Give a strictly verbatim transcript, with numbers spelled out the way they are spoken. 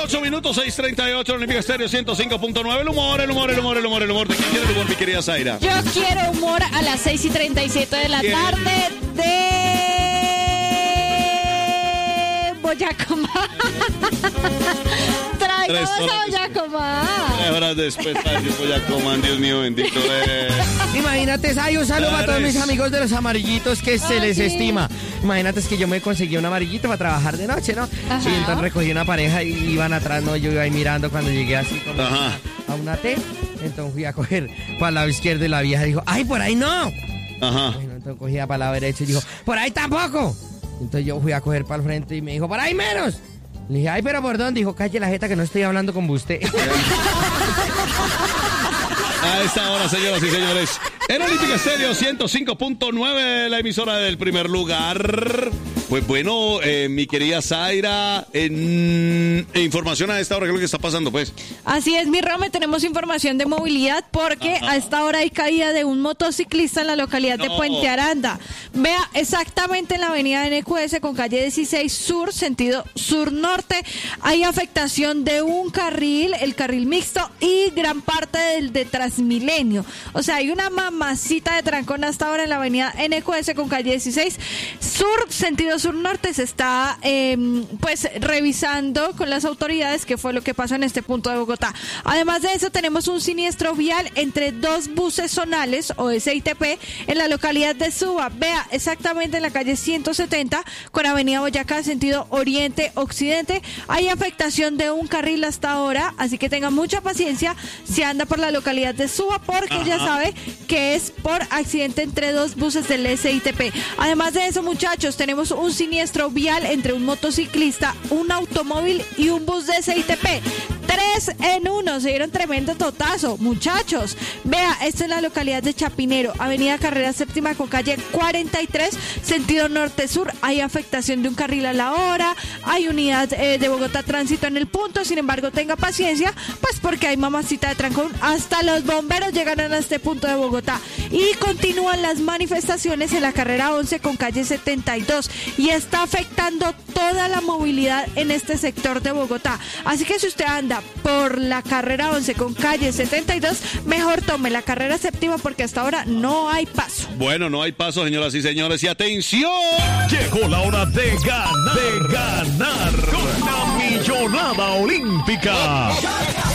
ocho minutos, seis treinta y ocho, Olímpica Estéreo ciento cinco punto nueve. El humor, el humor, el humor, el humor, el humor. ¿De quién quiere el humor, mi querida Zaira? Yo quiero humor a las seis y treinta y siete de la Bien. tarde de Boyacomá. Traigamos a Boyacomá. Tres horas después, ay, Boyacomá, Dios mío, bendito. Eh. Imagínate, hay un saludo a todos mis amigos de los amarillitos que se Ay, les sí. estima. Imagínate es que yo me conseguí un amarillito para trabajar de noche, ¿no? Ajá. Y entonces recogí una pareja y iban atrás, ¿no? Yo iba ahí mirando cuando llegué así como Ajá. a, a una T. Entonces fui a coger para el lado izquierdo y la vieja dijo, ¡ay, por ahí no! Ajá. Bueno, entonces cogía para el lado derecho y dijo, ¡por ahí tampoco! Entonces yo fui a coger para el frente y me dijo, ¡por ahí menos! Le dije, ¡ay, pero por dónde! Dijo, calle la jeta que no estoy hablando con usted. A esta hora, señoras y señores, en Olímpica Estéreo ciento cinco punto nueve, la emisora del primer lugar. Pues bueno, eh, mi querida Zaira, en, en información a esta hora, ¿qué es lo que está pasando, pues? Así es, mi Rome, tenemos información de movilidad porque Ajá. a esta hora hay caída de un motociclista en la localidad de No. Puente Aranda. Vea, exactamente en la avenida N Q S con calle dieciséis Sur, sentido sur-norte, hay afectación de un carril, el carril mixto y gran parte del de Transmilenio. O sea, hay una mamacita de trancón hasta ahora en la avenida N Q S con calle dieciséis Sur, sentido sur-norte. Se está eh, pues revisando con las autoridades qué fue lo que pasó en este punto de Bogotá. Además de eso, tenemos un siniestro vial entre dos buses zonales o S I T P en la localidad de Suba. Vea, exactamente en la calle ciento setenta con avenida Boyacá, sentido oriente-occidente. Hay afectación de un carril hasta ahora, así que tenga mucha paciencia si anda por la localidad de Suba, porque Ajá. ya sabe que es por accidente entre dos buses del S I T P. Además de eso, muchachos, tenemos un siniestro vial entre un motociclista, un automóvil y un bus de S I T P. Tres en uno, se dieron tremendo totazo, muchachos. Vea, esto es la localidad de Chapinero, avenida Carrera Séptima con calle cuarenta y tres, sentido norte-sur. Hay afectación de un carril a la hora, hay unidad eh, de Bogotá Tránsito en el punto, sin embargo, tenga paciencia, pues porque hay mamacita de trancón. Hasta los bomberos llegaron a este punto de Bogotá. Y continúan las manifestaciones en la carrera once con calle setenta y dos y está afectando toda la movilidad en este sector de Bogotá. Así que si usted anda por la carrera once con calle setenta y dos, mejor tome la carrera séptima porque hasta ahora no hay paso. Bueno, no hay paso, señoras y señores, y atención. Llegó la hora de ganar, de ganar con la millonada olímpica.